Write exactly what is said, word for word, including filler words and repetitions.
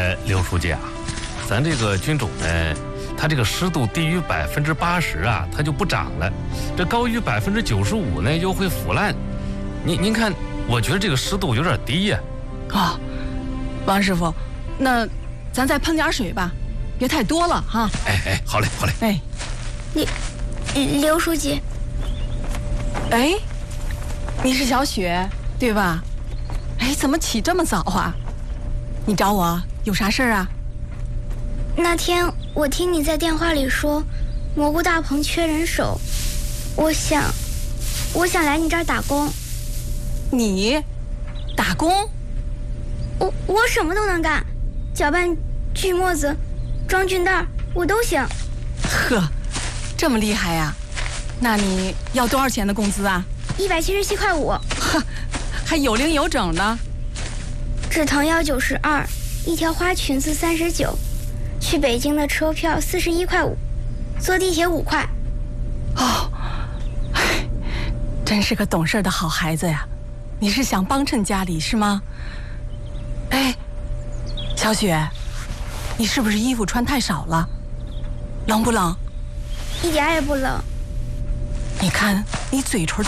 呃，刘书记啊，咱这个菌种呢，它这个湿度低于百分之八十啊，它就不长了；这高于百分之九十五呢，又会腐烂。您您看，我觉得这个湿度有点低呀。 啊、哦，王师傅，那咱再喷点水吧，别太多了哈。 哎哎，好嘞好嘞。 哎， 刘刘书记， 哎，你是小雪对吧？哎，怎么起这么早啊？你找我有啥事儿啊？ 那天我听你在电话里说，蘑菇大棚缺人手，我想，我想来你这儿打工。 你打工？ 我我什么都能干，搅拌锯末子、装菌袋，我都行。 呵，这么厉害呀？那你要多少钱的工资啊？ 一百七十七块五。 呵，还有零有整呢。 止疼药九十二，一条花裙子三十九，去北京的车票四十一块五，坐地铁五块。 哦，唉，真是个懂事的好孩子呀。你是想帮衬家里是吗？哎，小雪，你是不是衣服穿太少了？冷不冷？ 一点也不冷。 你看你嘴唇都